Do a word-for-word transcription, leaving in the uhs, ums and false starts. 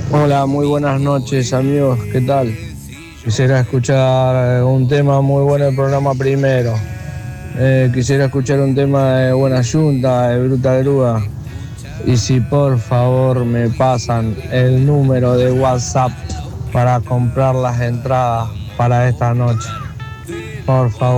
Hola, muy buenas noches amigos, ¿qué tal? Quisiera escuchar un tema muy bueno del programa primero. Eh, quisiera escuchar un tema de Buena Yunta, de Bruta Grúa. Y si por favor me pasan el número de WhatsApp para comprar las entradas para esta noche. Por favor.